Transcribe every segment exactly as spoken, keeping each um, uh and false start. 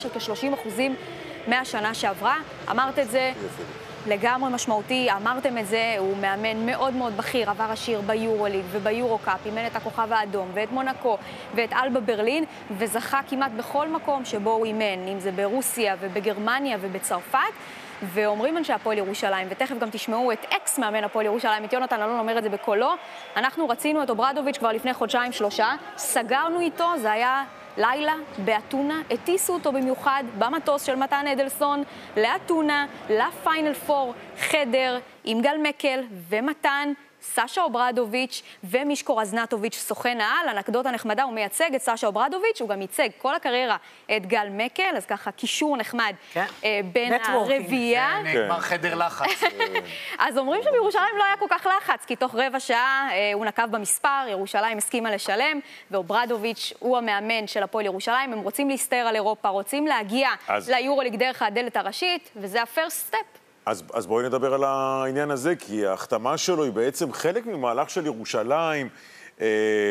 של כ-שלושים אחוזים מהשנה שעברה. אמרת את זה לגמרי משמעותי, אמרתם את זה, הוא מאמן מאוד מאוד בכיר, עבר עשיר ביורוליג וביורוקאפ, אימן את הכוכב האדום ואת מונקו ואת אלבה ברלין, וזכה כמעט בכל מקום שבו הוא אימן, אם זה ברוסיה ובגרמניה ובצרפת. ואומרים אנשי הפועל ירושלים, ותכף גם תשמעו את אקס מאמן הפועל ירושלים, את יונתן אלון אומר את זה בקולו, אנחנו רצינו את אוברדוביץ' כבר לפני חודשיים שלושה, סגרנו איתו, זה היה לילה באתונה, הטיסו אותו במיוחד במטוס של מתן אדלסון לאתונה, לפיינל פור, חדר עם גל מקל ומתן, סשה אוברדוביץ' ומישקו רזנטוביץ' סוכן העל. אנקדוטה נחמדה, הוא מייצג את סשה אוברדוביץ', הוא גם ייצג כל הקריירה את גל מקל, אז ככה קישור נחמד בין הרביעייה. נגמר חדר לחץ. אז אומרים שבירושלים לא היה כל כך לחץ, כי תוך רבע שעה הוא נקב במספר, ירושלים הסכימה לשלם, ואוברדוביץ' הוא המאמן של הפועל ירושלים, הם רוצים להסתער על אירופה, רוצים להגיע ליורוליג דרך הדלת הראשית, וזה הפרסט סטפ. אז, אז בואי נדבר על העניין הזה, כי ההחתמה שלו היא בעצם חלק ממהלך של ירושלים, אה,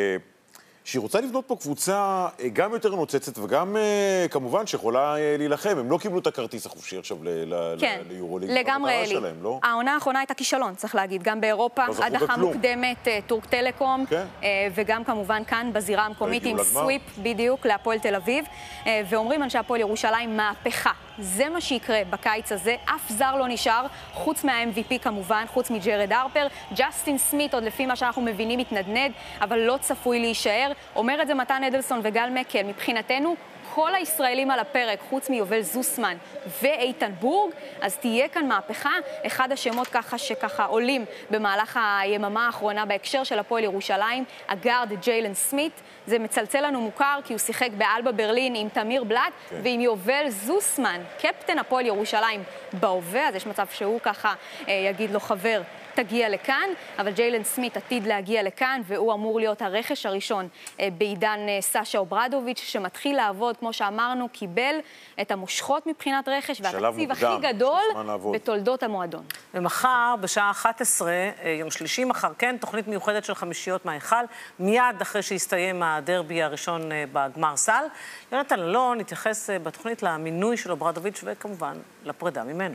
שהיא רוצה לבנות פה קבוצה גם יותר נוצצת וגם אה, כמובן שיכולה אה, להילחם. הם לא קיבלו את הכרטיס החופשי עכשיו ל- כן, ל- ליורוליג. לגמרי אלי. שלהם, לא? העונה האחרונה הייתה כישלון, צריך להגיד, גם באירופה, לא הדחה מוקדמת, טורק טלקום, כן. אה, וגם כמובן כאן בזירה המקומית עם סוויפ בדיוק להפועל תל אביב, אה, ואומרים אנשי הפועל ירושלים מהפכה. זה מה שיקרה בקיץ הזה, אף זר לא נשאר, חוץ מה-אם וי פי כמובן, חוץ מג'רד הרפר, ג'סטין סמית עוד לפי מה שאנחנו מבינים מתנדנד, אבל לא צפוי להישאר. אומר את זה מתן אדלסון וגל מקל, מבחינתנו כל הישראלים על הפרק, חוץ מיובל זוסמן ואיתן בורג, אז תהיה כאן מהפכה. אחד השמות ככה שככה עולים במהלך היממה האחרונה בהקשר של הפועל ירושלים, הגארד ג'יילן סמית, זה מצלצל לנו מוכר כי הוא שיחק באלבה ברלין עם תמיר בלאט okay. ועם יובל זוסמן, קפטן הפועל ירושלים בהווה, אז יש מצב שהוא ככה יגיד לו חבר, תגיע לכאן, אבל ג'יילן סמית עתיד להגיע לכאן, והוא אמור להיות הרכש הראשון בעידן סשה אוברדוביץ', שמתחיל לעבוד, כמו שאמרנו, קיבל את המושכות מבחינת רכש, והתקציב הכי גדול בתולדות המועדון. ומחר, בשעה אחת עשרה, יום שלישי מחר, כן, תוכנית מיוחדת של חמישיות מהיכל, מיד אחרי שהסתיים הדרבי הראשון בגמר סל. יונתן אלון נתייחס בתוכנית למינוי של אוברדוביץ' וכמובן לפרידה ממנו.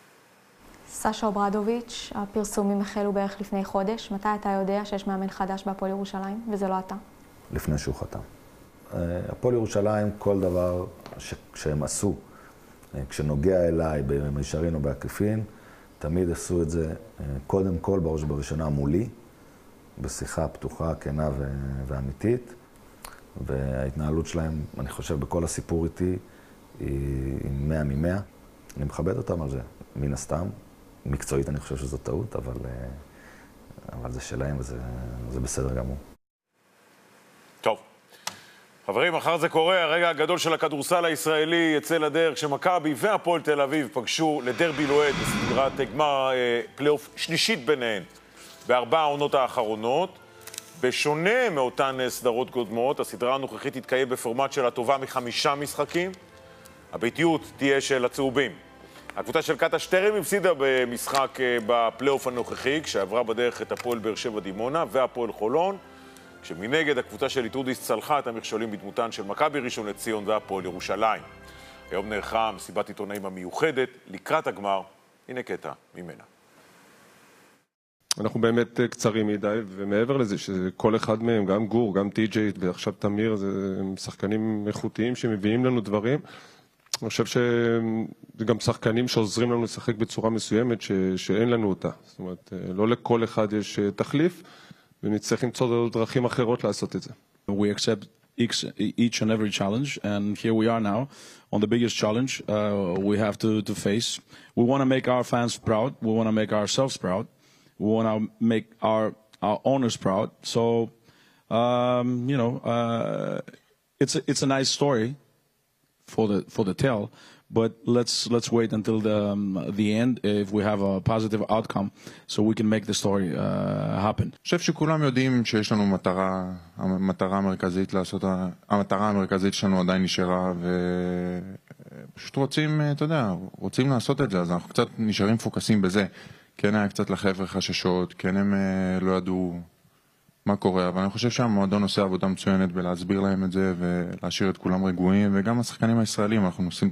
סשה אוברדוביץ', הפרסומים החלו בערך לפני חודש. מתי אתה יודע שיש מאמן חדש בהפועל ירושלים, וזה לא אתה? לפני שהוא חתם. הפועל ירושלים, כל דבר ש... שהם עשו, כשנוגע אליי במישרין או בעקיפין, תמיד עשו את זה קודם כל, בראש ובראשונה מולי, בשיחה פתוחה, כנה ו... ואמיתית, וההתנהלות שלהם, אני חושב, בכל הסיפור איתי, היא מאה ממאה. אני מכבד אותם על זה, מן הסתם. מקצועית אני חושב שזו טעות, אבל, אבל זה שלהם וזה זה בסדר גמור. טוב. חברים, מחר זה קורה, הרגע הגדול של הכדורסל הישראלי יצא לדרך שמכבי והפועל תל אביב פגשו לדרבי לוהד בסדרת גמר פלייאוף שלישית ביניהן בארבע העונות האחרונות. בשונה מאותן סדרות קודמות, הסדרה הנוכחית תתקיים בפורמט של הטובה מחמישה משחקים. הביתיות תהיה של הצהובים. הקבוצה של קטש טרם הפסידה במשחק בפלייאוף הנוכחי, כשעברה בדרך את הפועל באר שבע דימונה והפועל חולון, כשמנגד הקבוצה של איטודיס צלחה את המכשולים בדמותן של מכבי ראשון לציון והפועל ירושלים. היום נערכה מסיבת עיתונאים המיוחדת לקראת הגמר. הנה קטע ממנה. אנחנו באמת קצרים מדי, ומעבר לזה שכל אחד מהם, גם גור, גם טי-ג'יי ועכשיו תמיר, זה שחקנים איכותיים שמביאים לנו דברים. אני חושב שזה גם שחקנים שעוזרים לנו לשחק בצורה מסוימת ש... שאין לנו אותה. זאת אומרת, לא לכל אחד יש תחליף, ונצטרך למצוא דרכים אחרות לעשות את זה. We accept each, each and every challenge, and here we are now on the biggest challenge uh, we have to, to face. We want to make our fans proud. We want to make ourselves proud. We want to make our, our owners proud. So, um, you know, uh, it's, a, it's a nice story for the for the tell, but let's let's wait until the um, the end if we have a positive outcome, so we can make the story uh, happen. אני חושב שכולם יודעים שיש לנו מטרה, המטרה המרכזית לעשות, המטרה המרכזית שלנו עדיין נשארה, ופשוט רוצים, אתה יודע, רוצים לעשות את זה, אז אנחנו קצת נשארים פוקסים בזה. כן היה קצת לחבר'ה חששות, כן הם לא ידעו מה קורה, אבל אני חושב שהמועדון עושה עבודה מצוינת בלהסביר להם את זה ולהשאיר את כולם רגועים, וגם השחקנים הישראלים, אנחנו עושים